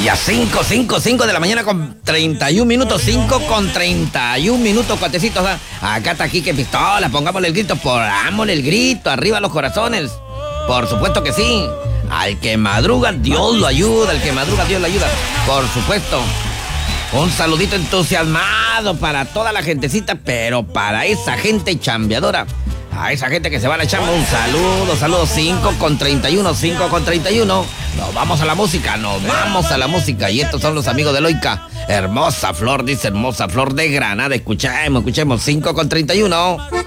Y a 5 de la mañana con 31 minutos, 5:31, cuatecitos. Acá está Quique Pistola, pongámosle el grito, pongámosle el grito, arriba los corazones. Por supuesto que sí. Al que madruga, Dios lo ayuda, al que madruga, Dios lo ayuda. Por supuesto. Un saludito entusiasmado para toda la gentecita, pero para esa gente chambeadora. A esa gente que se va a la chamba, un saludo, 5:31. Nos vamos a la música. Y estos son los amigos de Loica. Hermosa flor, dice hermosa flor de Granada. Escuchemos, 5:31.